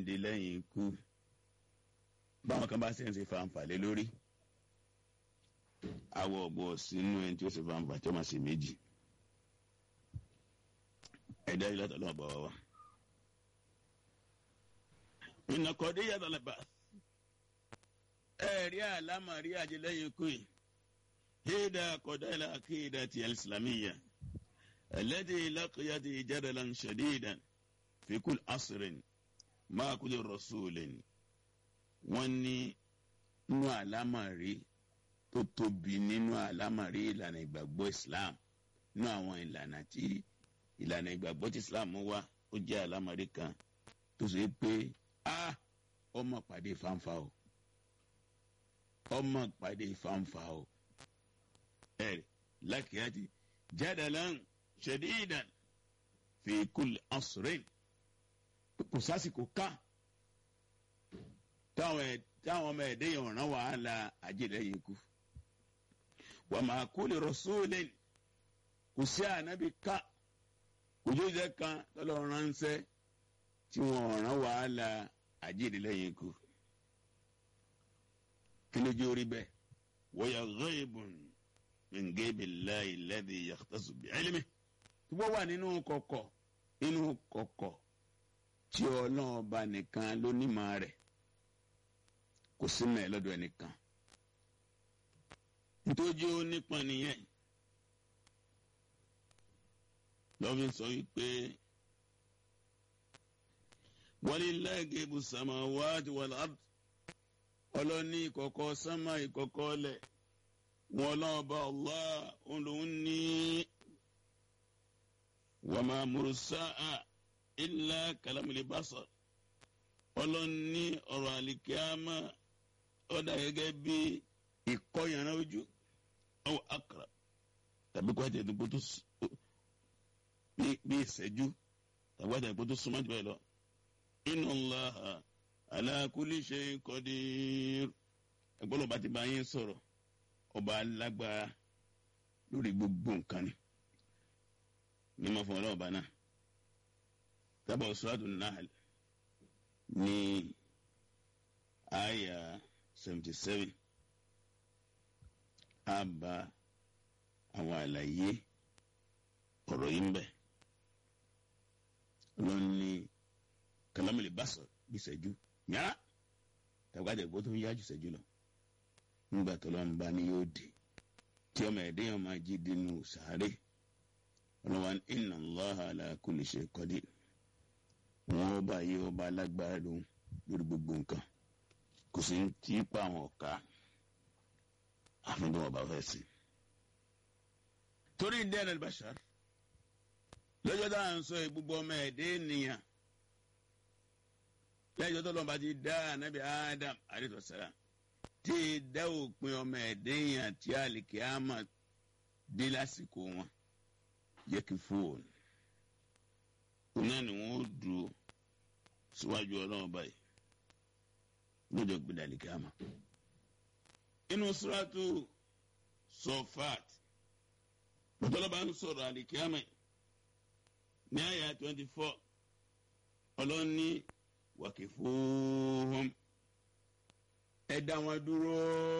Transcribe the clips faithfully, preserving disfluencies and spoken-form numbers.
dìde lẹ́yìn ikú báwọn kan bá sì ń ṣe fanfà lé lórí awọ ọ̀bọ sínú ẹni tí ó ṣe fanfà tí ó máa ṣe méjì ẹ̀dá yìí látọ̀ lọ́wọ́ bá wa wá. ìnàkọ̀dé yàtọ̀ lẹ́bà ẹ̀rí àlámàrí àjẹlẹ́yìn ikú yìí hídà kọ̀dá ilà akéèdà ti al-islamiyya التي لقيت جدلا شديدا في كل عصر مع كل رسول wọ́n ní nínú àlámọ̀rí tó tóbi nínú àlámọ̀rí ìlànà ìgbàgbọ́ Islam nínú àwọn ìlànà tí ìlànà ìgbàgbọ́ tí Islam wá ó jẹ́ àlámọ̀rí kan tó ṣe pé a ọmọ pàdé fanfa o ọmọ pàdé fanfa o ẹ̀rì lákìyàtì jadalan shadidan fi kulli asrin kò sásìkò ká táwọn ẹ̀ táwọn ọmọ ẹ̀dẹ́ yẹn ọ̀ràn wàhálà àjẹlẹ́yìn kú wa ma kulli rasulin kò sí ànábì ká kò jó jẹ́ kan lọ́lọ́run ránṣẹ́ tí wọ́n ọ̀ràn wàhálà àjẹlẹ́yìn kú kí ló jẹ́ orí bẹ́ẹ̀ wa ya ghaibun min ghaibillahi alladhi yakhtassu bi'ilmihi tí wọ́n wà nínú kọ̀kọ̀ nínú kọ̀kọ̀ tí Ọlọ́run bá nìkan ló nímọ̀ rẹ̀ kò sí mẹ́ lọ́dọ̀ ẹnìkan nítorí ó nípa nìyẹn lọ́bí sọ wípé walillahi ghaibu samawati wal ard ọlọ́ni ìkọ̀kọ̀ sánmà ìkọ̀kọ̀ lẹ̀ wọn Ọlọ́run bá Allah òun lòún ní wa ma mursa'a illa kalamil basar ọlọ́ni ọ̀rọ̀ àlìkíámà ọ̀dà gẹ́gẹ́ bí ìkọyànrán ojú ọwọ́ akara tàbí kó àjẹ́ ìdúgbò tó bí ìṣẹ́jú tàbí àjẹ́ ìdúgbò tó súnmọ́ jù bẹ́ẹ̀ lọ. inna Allaha ala kulli shay'in qadir ẹgbọ́n ọba ti bá yín sọ̀rọ̀ ọba alágbára lórí gbogbo nǹkan ni mímọ́ fún ọlọ́ọ̀bá náà tábà Suratun Nahl ní àyà seventy seven á bá àwọn àlàyé ọ̀rọ̀ yìí ń bẹ lọ́n ní kalamil basar bí ìṣẹ́jú yàrá tàbí àjẹgbó tó ń yájú ìṣẹ́jú lọ nígbà tó lọ́n bá ní yóò dé tí ọmọ ẹ̀dẹ́yàn máa jí dínú sàárè ọlọ́wọ́n inna Allaha ala kulli shay'in qadir wọn bá yé ọba alágbára lóhun lórí gbogbo nǹkan kò sí tí pa àwọn ọ̀ka àfihàn ọba fẹ́ sí. torí dẹ́rẹ́ al-bashar lọ́jọ́ tá à ń sọ gbogbo ọmọ ẹ̀dẹ́ ènìyàn lẹ́jọ́ tó lọ́nba ti dá ànábì Adam alayhi salam tí dá òpin ọmọ ẹ̀dẹ́ ènìyàn tí àlìkíyámà dé lásìkò wọn yẹ kí fóònù náà ni wọ́n dúró síwájú Ọlọ́run báyìí lọ́jọ́ gbẹdẹ àlìkíyámà. inú suratu Sofat bàtọ́lọ́ba ń sọ̀rọ̀ àlìkíyámà ní àyà twenty four Ọlọ́run ní waqifuhum ẹ dá wọn dúró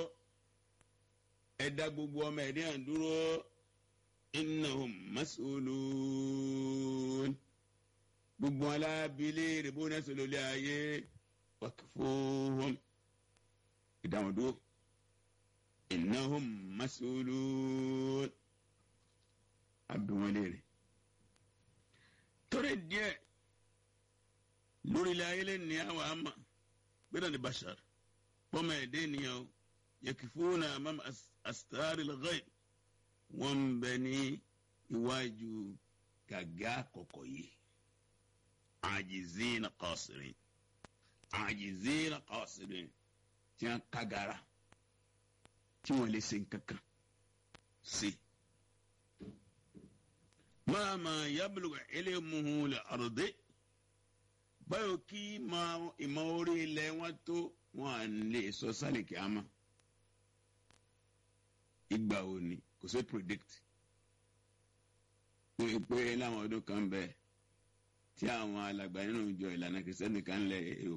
ẹ dá gbogbo ọmọ ẹ̀dẹ́yàn dúró innahum mas'ulun gbogbo alábílẹ̀ rẹ̀ bó náà sọ̀rọ̀ lé ayé waqifuhum ìdáhùn dúró innahum mas'ulun abdùnwọlé rẹ̀ torí díẹ̀ lórí ilẹ̀ ayé lẹ́nu ní àwọn àmà gbẹ́dọ̀ ní bashar pọ́mọ ẹ̀dẹ́ ènìyàn o yakifuna amama astaril ghaib wọ́n ń bẹ ní iwájú gàgá àkọ́kọ́ yìí ajizina qasirin ajizina qasirin tí wọ́n kágara tí wọ́n lè ṣe nǹkankan sí. máàmá yablugh ilmuhu al-ardi báyọ̀ kí ìmọ̀ orí ilẹ̀ wọn tó wọn à lè sọ sálẹ̀ kíámà ìgbà wo ni kò sí predict pé láwọn ọdún kan bẹ tí àwọn alàgbà nínú ìjọ ìlànà kìrìsìtẹ́nì kan lẹ̀ èrò